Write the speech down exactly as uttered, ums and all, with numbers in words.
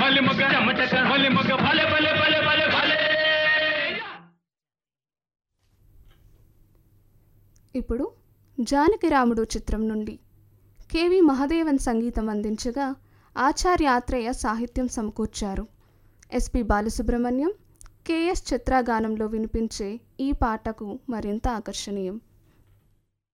మల్లి మొగ్గ చెమటక మల్లి మొగ్గ భలే భలే భలే భలే భలే. ఇప్పుడు జానకి రాముడు చిత్రం నుండి కేవి మహదేవన్ సంగీతం అందించగా ఆచార్య ఆత్రేయ సాహిత్యం సమకూర్చారు. ఎస్పి బాలసుబ్రహ్మణ్యం, కెఎస్ చిత్రాగానంలో వినిపించే ఈ పాటకు మరింత ఆకర్షణీయం.